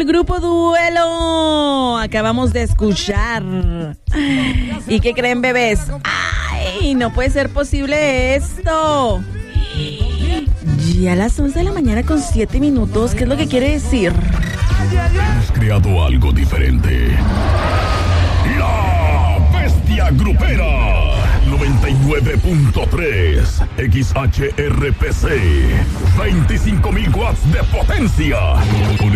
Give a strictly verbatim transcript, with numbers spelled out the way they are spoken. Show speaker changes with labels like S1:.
S1: el grupo Duelo. Acabamos de escuchar. ¿Y qué creen, bebés? ¡Ay! No puede ser posible esto. Ya a las once de la mañana con siete minutos. ¿Qué es lo que quiere decir?
S2: Hemos creado algo diferente. La Bestia Grupera. noventa y nueve punto tres X H R P C. veinticinco mil watts de potencia.